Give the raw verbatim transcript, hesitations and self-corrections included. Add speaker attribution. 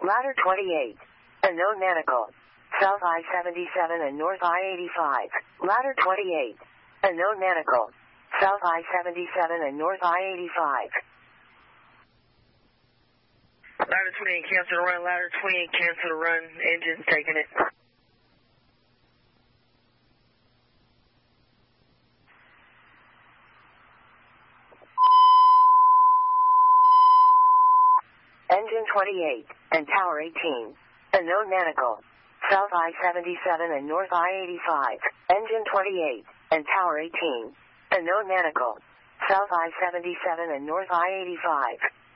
Speaker 1: Ladder twenty-eight. Unknown manacle. South I seventy-seven and North I eighty-five. Ladder twenty-eight. Unknown manacle. South I seventy-seven and North I eighty-five.
Speaker 2: Ladder twenty-eight, cancel the run. Ladder twenty-eight, cancel the run. Engine's taking it.
Speaker 1: Engine twenty-eight and Tower eighteen. Unknown manacle. South I seventy-seven and North I eighty-five. Engine twenty-eight and Tower eighteen. Unknown manacle. South I seventy-seven and North I eighty-five.